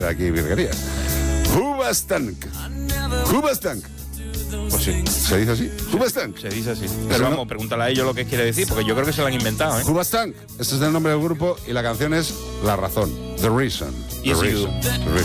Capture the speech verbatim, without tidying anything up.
aquí virguerías. Hubastank. Hubastank. Pues sí. ¿Se dice así? Hubastank. Se dice así. Pero vamos, pregúntale a ellos lo que quiere decir, porque yo creo que se lo han inventado, ¿eh? Hubastank. Ese es el nombre del grupo y la canción es La Razón. The Reason. The Yes, you Reason. do. The Reason.